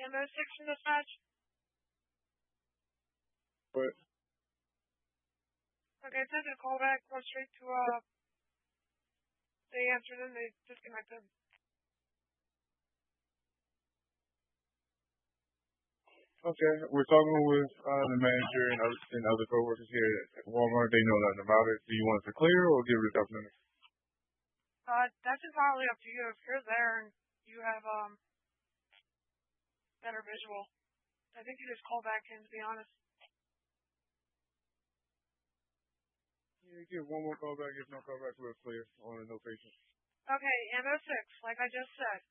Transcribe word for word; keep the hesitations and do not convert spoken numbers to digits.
Ammo six in dispatch. What? Okay, send a call back, go straight to, uh, they answered and they disconnected. Okay, we're talking with uh, the manager and other, and other coworkers here at Walmart. They know nothing about it. Do you want us to clear or give it a couple minutes? Uh, that's entirely up to you. If you're there and you have, um, better visual, I think you just call back in, to be honest. Yeah, give one more call back. If no call back, we'll clear on a no patient. Okay, ammo six, like I just said.